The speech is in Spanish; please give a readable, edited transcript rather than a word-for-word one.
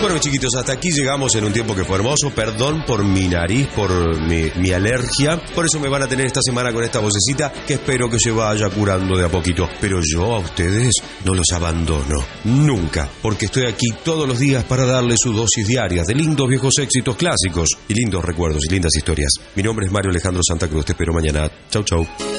Bueno, chiquitos, hasta aquí llegamos en un tiempo que fue hermoso. Perdón por mi nariz, por mi alergia. Por eso me van a tener esta semana con esta vocecita que espero que se vaya curando de a poquito. Pero yo a ustedes no los abandono. Nunca. Porque estoy aquí todos los días para darles su dosis diaria de lindos viejos éxitos clásicos y lindos recuerdos y lindas historias. Mi nombre es Mario Alejandro Santa Cruz. Te espero mañana. Chau, chau.